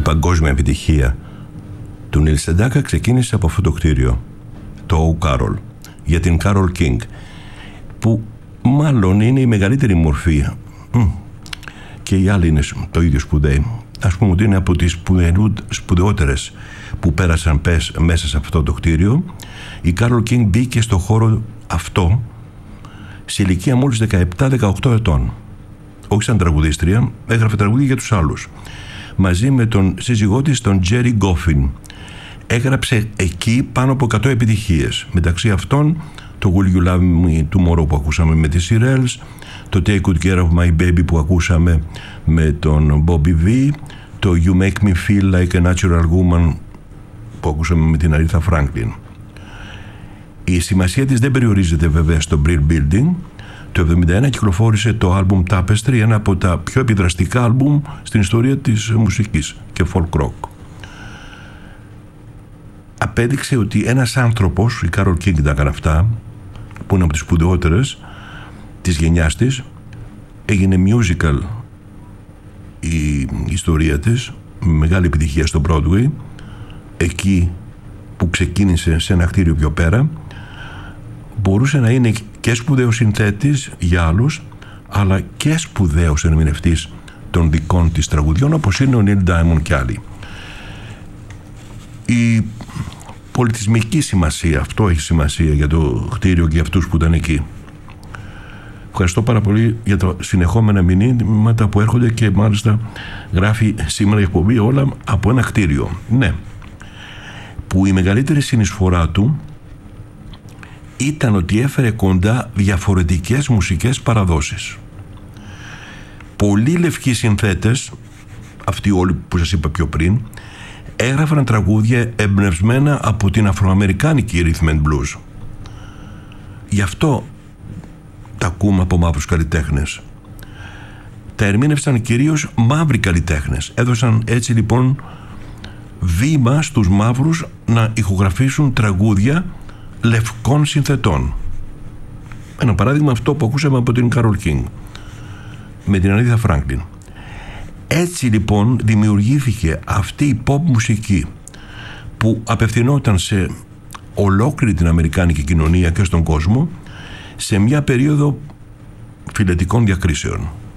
παγκόσμια επιτυχία του Νίλ Σεντάκα ξεκίνησε από αυτό το κτίριο, το O Carol, για την Carol King, που μάλλον είναι η μεγαλύτερη μορφή, και οι άλλοι είναι το ίδιο σπουδαίοι. Ας πούμε ότι είναι από τις σπουδαιότερες που πέρασαν μέσα σε αυτό το κτίριο. Η Carol King μπήκε στο χώρο αυτό σε ηλικία μόλις 17-18 ετών. Όχι σαν τραγουδίστρια, έγραφε τραγούδια για τους άλλους. Μαζί με τον σύζυγό της, τον Jerry Goffin, έγραψε εκεί πάνω από 100 επιτυχίες. Μεταξύ αυτών το Will You Love Me Tomorrow που ακούσαμε με τις Shirelles, το Take Good Care of My Baby που ακούσαμε με τον Bobby V, το You Make Me Feel Like a Natural Woman που ακούσαμε με την Aretha Franklin. Η σημασία της δεν περιορίζεται βέβαια στο Brill Building. Το 1971 κυκλοφόρησε το άλμπουμ Tapestry, ένα από τα πιο επιδραστικά άλμπουμ στην ιστορία της μουσικής και folk rock. Απέδειξε ότι ένας άνθρωπος, η Carol King τα έκανε αυτά, που είναι από τις σπουδαιότερες της γενιάς της, έγινε musical η ιστορία της, με μεγάλη επιτυχία στο Broadway, εκεί που ξεκίνησε σε ένα κτίριο πιο πέρα. Μπορούσε να είναι και σπουδαίος συνθέτης για άλλους, αλλά και σπουδαίος ερμηνευτής των δικών της τραγουδιών, όπως είναι ο Neil Diamond και άλλοι. Η πολιτισμική σημασία, αυτό έχει σημασία για το κτίριο και για αυτούς που ήταν εκεί. Ευχαριστώ πάρα πολύ για τα συνεχόμενα μηνύματα που έρχονται και μάλιστα γράφει σήμερα η εκπομπή όλα από ένα κτίριο. Ναι, που η μεγαλύτερη συνεισφορά του ήταν ότι έφερε κοντά διαφορετικές μουσικές παραδόσεις. Πολλοί λευκοί συνθέτες, αυτοί όλοι που σας είπα πιο πριν, έγραφαν τραγούδια εμπνευσμένα από την αφροαμερικάνικη rhythm and blues. Γι' αυτό τα ακούμε από μαύρους καλλιτέχνες. Τα ερμήνευσαν κυρίως μαύροι καλλιτέχνες. Έδωσαν έτσι λοιπόν βήμα στους μαύρους να ηχογραφήσουν τραγούδια λευκών συνθετών. Ένα παράδειγμα αυτό που ακούσαμε από την Carol King με την Aretha Franklin. Έτσι λοιπόν δημιουργήθηκε αυτή η pop μουσική που απευθυνόταν σε ολόκληρη την αμερικάνικη κοινωνία και στον κόσμο σε μια περίοδο φιλετικών διακρίσεων.